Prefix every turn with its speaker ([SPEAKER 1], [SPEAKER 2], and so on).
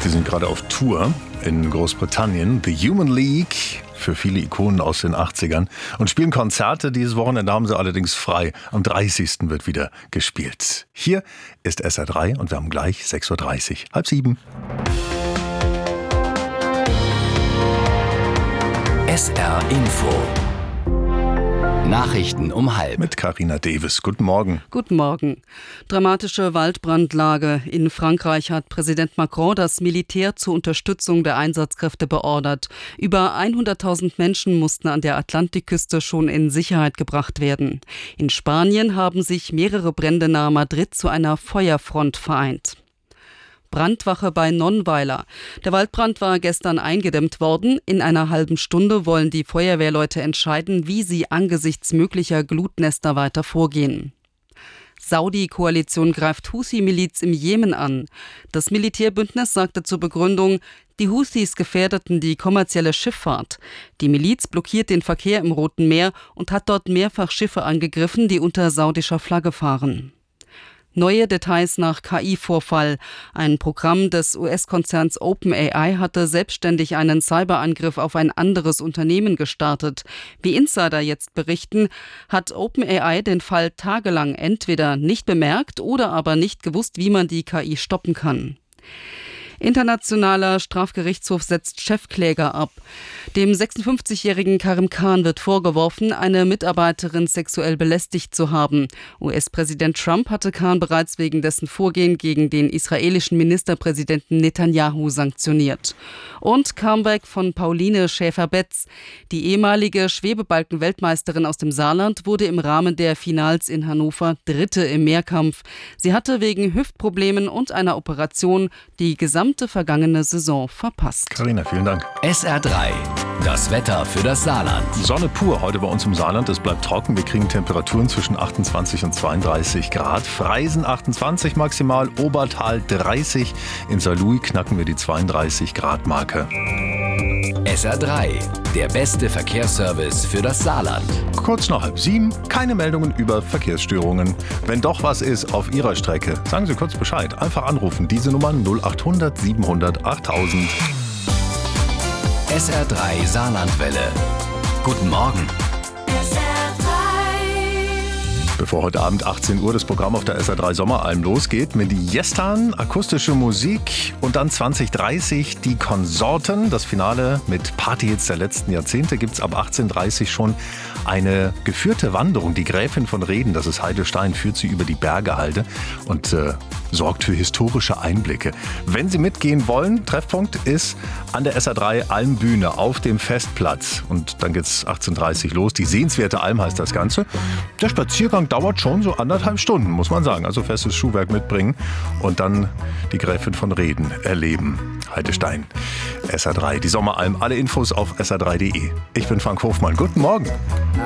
[SPEAKER 1] Die sind gerade auf Tour in Großbritannien. The Human League, für viele Ikonen aus den 80ern. Und spielen Konzerte. Dieses Wochenende haben sie allerdings frei. Am 30. wird wieder gespielt. Hier ist SR3 und wir haben gleich 6.30 Uhr, 6:30.
[SPEAKER 2] SR Info. Nachrichten um 12:30.
[SPEAKER 1] Mit Carina Davis. Guten Morgen.
[SPEAKER 3] Guten Morgen. Dramatische Waldbrandlage. In Frankreich hat Präsident Macron das Militär zur Unterstützung der Einsatzkräfte beordert. Über 100.000 Menschen mussten an der Atlantikküste schon in Sicherheit gebracht werden. In Spanien haben sich mehrere Brände nahe Madrid zu einer Feuerfront vereint. Brandwache bei Nonnweiler. Der Waldbrand war gestern eingedämmt worden. In einer halben Stunde wollen die Feuerwehrleute entscheiden, wie sie angesichts möglicher Glutnester weiter vorgehen. Saudi-Koalition greift Houthi-Miliz im Jemen an. Das Militärbündnis sagte zur Begründung, die Houthis gefährdeten die kommerzielle Schifffahrt. Die Miliz blockiert den Verkehr im Roten Meer und hat dort mehrfach Schiffe angegriffen, die unter saudischer Flagge fahren. Neue Details nach KI-Vorfall. Ein Programm des US-Konzerns OpenAI hatte selbstständig einen Cyberangriff auf ein anderes Unternehmen gestartet. Wie Insider jetzt berichten, hat OpenAI den Fall tagelang entweder nicht bemerkt oder aber nicht gewusst, wie man die KI stoppen kann. Internationaler Strafgerichtshof setzt Chefkläger ab. Dem 56-jährigen Karim Khan wird vorgeworfen, eine Mitarbeiterin sexuell belästigt zu haben. US-Präsident Trump hatte Khan bereits wegen dessen Vorgehen gegen den israelischen Ministerpräsidenten Netanyahu sanktioniert. Und Comeback von Pauline Schäfer-Betz. Die ehemalige Schwebebalken-Weltmeisterin aus dem Saarland wurde im Rahmen der Finals in Hannover Dritte im Mehrkampf. Sie hatte wegen Hüftproblemen und einer Operation die gesamte vergangene Saison verpasst.
[SPEAKER 1] Carina, vielen Dank.
[SPEAKER 2] SR3, das Wetter für das Saarland.
[SPEAKER 1] Sonne pur heute bei uns im Saarland. Es bleibt trocken. Wir kriegen Temperaturen zwischen 28 und 32 Grad. Freisen 28 maximal, Obertal 30. In Saarlouis knacken wir die 32 Grad Marke.
[SPEAKER 2] SR3, der beste Verkehrsservice für das Saarland.
[SPEAKER 1] Kurz nach 6:30, keine Meldungen über Verkehrsstörungen. Wenn doch was ist auf Ihrer Strecke, sagen Sie kurz Bescheid. Einfach anrufen. Diese Nummern 0800 700 8000.
[SPEAKER 2] SR3 Saarlandwelle. Guten Morgen.
[SPEAKER 1] Bevor heute Abend 18 Uhr das Programm auf der SR3 Sommeralm losgeht, mit Jestan, akustische Musik und dann 2030 die Konsorten. Das Finale mit Partyhits der letzten Jahrzehnte gibt's ab 18:30 schon eine geführte Wanderung. Die Gräfin von Reden, das ist Heide Stein, führt sie über die Bergehalde und sorgt für historische Einblicke. Wenn Sie mitgehen wollen, Treffpunkt ist an der SR3 Almbühne auf dem Festplatz. Und dann geht's 18:30 los. Die sehenswerte Alm heißt das Ganze. Der Spaziergang dauert schon so 1,5 Stunden, muss man sagen. Also festes Schuhwerk mitbringen und dann die Gräfin von Reden erleben. Heide Stein, SR3, die Sommeralm. Alle Infos auf sr3.de. Ich bin Frank Hofmann. Guten Morgen.